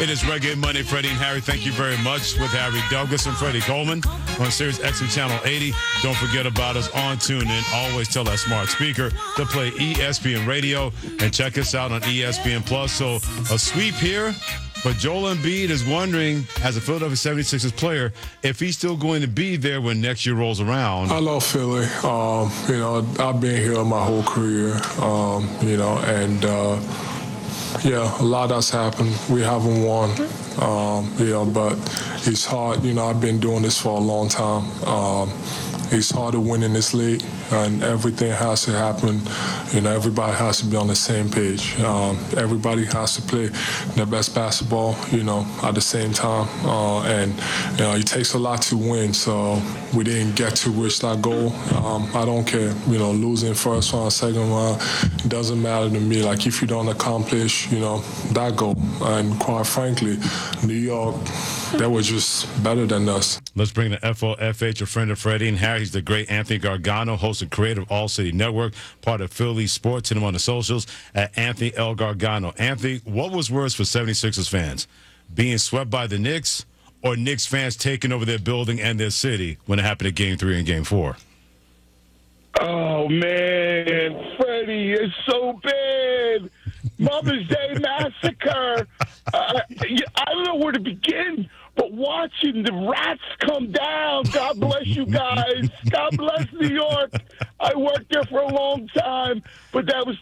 It is Reggae Monday. Freddie and Harry, thank you very much. With Harry Douglas and Freddie Coleman on Sirius XM Channel 80. Don't forget about us on TuneIn. Always tell that smart speaker to play ESPN Radio and check us out on ESPN Plus. So a sweep here, but Joel Embiid is wondering, as a Philadelphia 76ers player, if he's still going to be there when next year rolls around. I love Philly. I've been here my whole career, yeah, a lot has happened. We haven't won, but it's hard. I've been doing this for a long time. It's hard to win in this league, and everything has to happen. Everybody has to be on the same page. Everybody has to play their best basketball, at the same time. It takes a lot to win, so we didn't get to reach that goal. I don't care, losing first round, second round, it doesn't matter to me. Like, if you don't accomplish, that goal. And quite frankly, New York, they were just better than us. Let's bring the FOFH, a friend of Freddie and Harry. He's the great Anthony Gargano, host and creator of All City Network, part of Philly Sports. Hit him on the socials at Anthony L. Gargano. Anthony, what was worse for 76ers fans, being swept by the Knicks or Knicks fans taking over their building and their city when it happened at Game 3 and Game 4? Oh, man, Freddie, it's so bad. Mother's Day Massacre. I don't know where to begin, but watching the rats come down, God bless you guys. God bless New York. I worked there for a long time, but that was